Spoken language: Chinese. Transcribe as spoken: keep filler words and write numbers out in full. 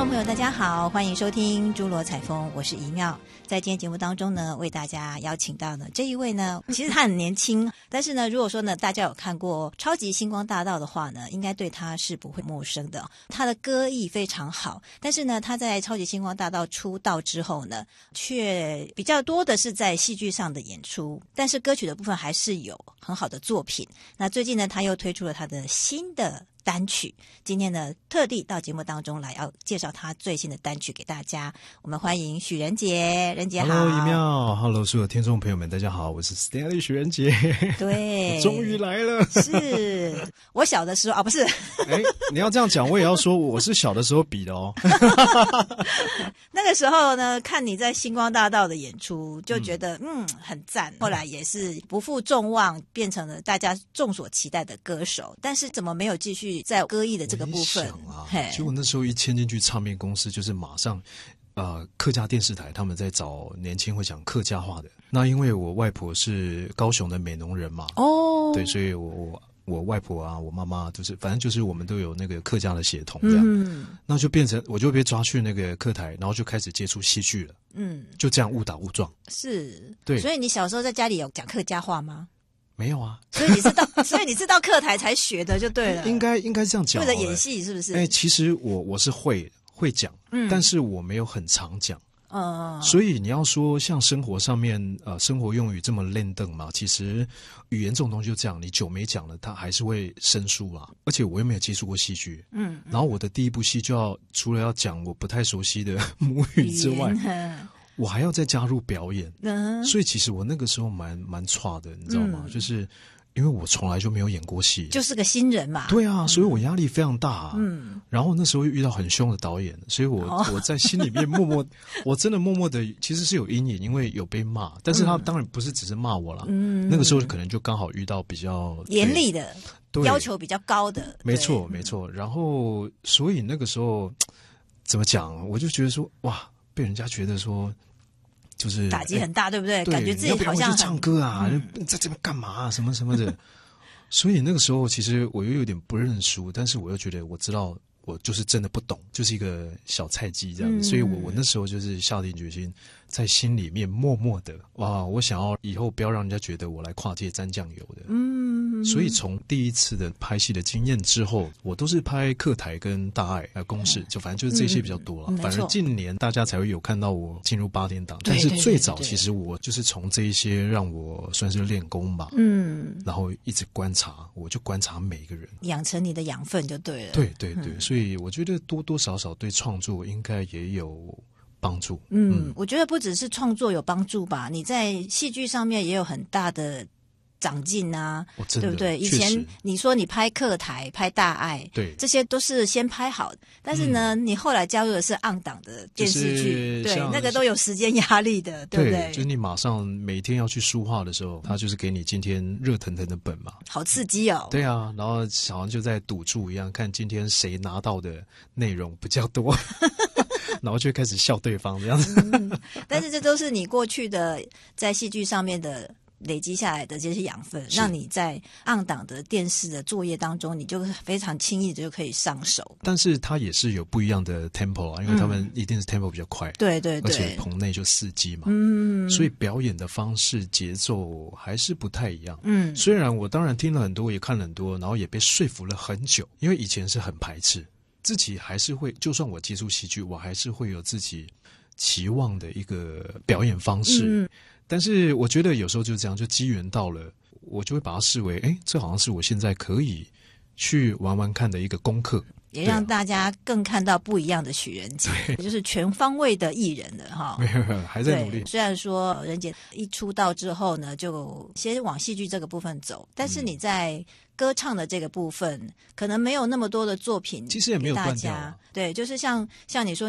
众朋友大家好，欢迎收听诸罗采风，我是怡妙。在今天节目当中呢，为大家邀请到呢这一位呢，其实他很年轻，但是呢如果说呢大家有看过超级星光大道的话呢，应该对他是不会陌生的。他的歌艺非常好，但是呢他在超级星光大道出道之后呢，却比较多的是在戏剧上的演出，但是歌曲的部分还是有很好的作品。那最近呢他又推出了他的新的单曲，今天呢特地到节目当中来要介绍他最新的单曲给大家。我们欢迎许仁杰，仁杰好。 Hello 一妙 Hello 所有听众朋友们大家好，我是 Stanley 许仁杰。 对， 我终于来了。 是我小的时候啊，不是哎，你要这样讲我也要说我是小的时候比的哦。 那个时候呢看你在星光大道的演出就觉得 嗯, 嗯很赞，后来也是不负众望变成了大家众所期待的歌手，但是怎么没有继续在歌艺的这个部分啊？结果那时候一签进去唱片公司，就是马上呃，客家电视台他们在找年轻会讲客家话的。那因为我外婆是高雄的美浓人嘛，哦，对，所以我我我外婆啊，我妈妈就是反正就是我们都有那个客家的血统这样，嗯，那就变成我就被抓去那个客台，然后就开始接触戏剧了，嗯，就这样误打误撞。 是， 对， 所以你小时候在家里有讲客家话吗？ 没有啊， 所以你是到所以你是到客台才学的就对了。 应该应该这样讲， 为了演戏是不是？ 哎，其实我我是会会讲，嗯，但是我没有很常讲。 嗯， 所以你要说像生活上面呃生活用语这么练邓嘛，其实语言这种东西就这样，你久没讲了它还是会生疏啦。而且我又没有接触过戏剧，嗯，然后我的第一部戏就要除了要讲我不太熟悉的母语之外，我还要再加入表演，嗯，所以其实我那个时候蛮蛮差的，你知道吗？嗯，就是因为我从来就没有演过戏， 就是个新人嘛。 对啊，所以我压力非常大啊。嗯，然后那时候又遇到很凶的导演，所以我、哦、我在心里面默默，我真的默默的其实是有阴影，因为有被骂，但是他当然不是只是骂我啦。嗯，那个时候可能就刚好遇到比较严厉的，要求比较高的。 没错，没错。然后所以那个时候怎么讲，我就觉得说哇，被人家觉得说。就是打击很大，对不对？ 对， 感觉自己好像去唱歌啊，嗯、在这边干嘛、啊、什么什么的。所以那个时候其实我又有点不认输，但是我又觉得我知道我就是真的不懂，就是一个小菜鸡这样子。嗯、所以我我那时候就是下定决心，在心里面默默的哇，我想要以后不要让人家觉得我来跨界沾酱油的。嗯，所以从第一次的拍戏的经验之后，我都是拍客台跟大爱呃公视，就反正就是这些比较多了。嗯、反而近年大家才会有看到我进入八点档，但是最早其实我就是从这一些让我算是练功吧，嗯，然后一直观察，我就观察每一个人， 养成你的养分就对了。 对对对，嗯、所以我觉得多多少少对创作应该也有帮助。 嗯，嗯我觉得不只是创作有帮助吧，你在戏剧上面也有很大的长进啊， 哦、 对不对？以前你说你拍客台、拍大爱， 对， 这些都是先拍好的，但是呢，嗯、你后来加入的是on档的电视剧，对，那个都有时间压力的，对不对？ 就是你马上每天要去书画的时候，他就是给你今天热腾腾的本嘛， 好刺激哦。 对啊，然后好像就在赌注一样，看今天谁拿到的内容比较多。然后就开始笑对方这样子、嗯， 但是这都是你过去的在戏剧上面的累积下来的这些养分，让你在on档的电视的作业当中，你就非常轻易的就可以上手。 但是它也是有不一样的 tempo 啊，因为他们一定是 tempo 比较快， 对对对， 而且棚内就四机嘛，嗯，所以表演的方式节奏还是不太一样。嗯，虽然我当然听了很多，也看了很多，然后也被说服了很久，因为以前是很排斥。自己还是会，就算我接触戏剧，我还是会有自己期望的一个表演方式。嗯、但是我觉得有时候就这样，就机缘到了，我就会把它视为，哎，这好像是我现在可以去玩玩看的一个功课。 也让大家更看到不一样的许仁杰，就是全方位的艺人的哈。 没有，还在努力。 虽然说仁杰一出道之后呢，就先往戏剧这个部分走，但是你在歌唱的这个部分，可能没有那么多的作品， 其实也没有断掉、啊。 对，就是像像你说。